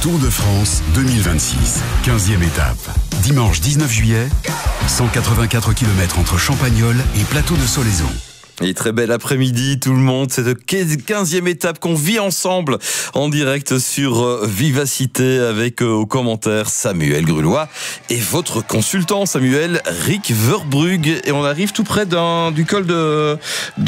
Tour de France 2026, 15e étape. Dimanche 19 juillet, 184 km entre Champagnole et Plateau de Solaizon. Et très bel après-midi tout le monde, c'est la 15e étape qu'on vit ensemble en direct sur Vivacité avec aux commentaires Samuel Grulois et votre consultant Samuel Rick Verbrugge. Et on arrive tout près du col de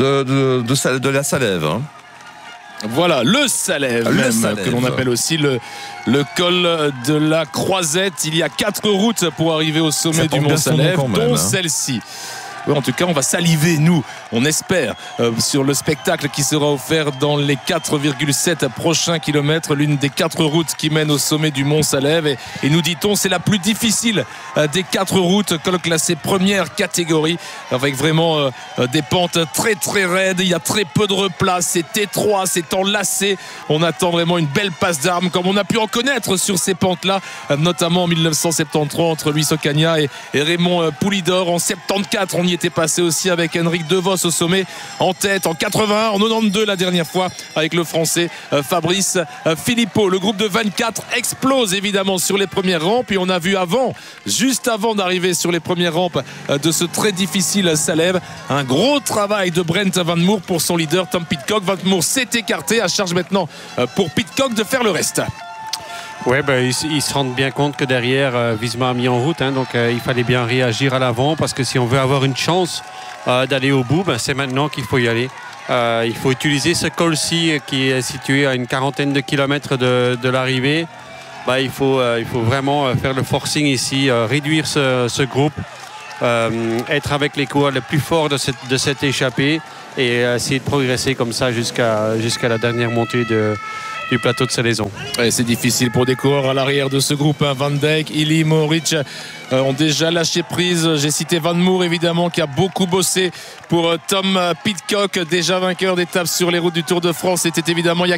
la Salève. Hein. Voilà, le Salève, que l'on appelle aussi le col de la Croisette. Il y a 4 routes pour arriver au sommet du Mont Salève, dont celle-ci. En tout cas, on va saliver, nous, on espère, sur le spectacle qui sera offert dans les 4,7 prochains kilomètres, l'une des 4 routes qui mènent au sommet du Mont Salève. Et nous dit-on, c'est la plus difficile des 4 routes, col classé première catégorie, avec vraiment des pentes très très raides. Il y a très peu de replats, c'est étroit, c'est enlacé. On attend vraiment une belle passe d'armes, comme on a pu en connaître sur ces pentes-là, notamment en 1973 entre Luis Ocaña et Raymond Poulidor. En 74, on y était passé aussi avec Henrik De Vos au sommet en tête, en 81, en 92 la dernière fois avec le français Fabrice Philippot. Le groupe de 24 explose évidemment sur les premières rampes, et on a vu juste avant d'arriver sur les premières rampes de ce très difficile Salève, un gros travail de Brent Van Moer pour son leader Tom Pidcock. Van Moer s'est écarté, à charge maintenant pour Pidcock de faire le reste. Oui, ils se rendent bien compte que derrière, Visma a mis en route, donc il fallait bien réagir à l'avant, parce que si on veut avoir une chance d'aller au bout, c'est maintenant qu'il faut y aller. Il faut utiliser ce col-ci qui est situé à une quarantaine de kilomètres de l'arrivée. Il faut vraiment faire le forcing ici, réduire ce groupe, être avec les coureurs les plus forts de cette échappée, et essayer de progresser comme ça jusqu'à la dernière montée du plateau de Solaizon. C'est difficile pour des coureurs à l'arrière de ce groupe. Van Dijk, Ili, Mohoric ont déjà lâché prise. J'ai cité Van Moer évidemment, qui a beaucoup bossé pour Tom Pidcock, déjà vainqueur d'étape sur les routes du Tour de France. C'était évidemment il y a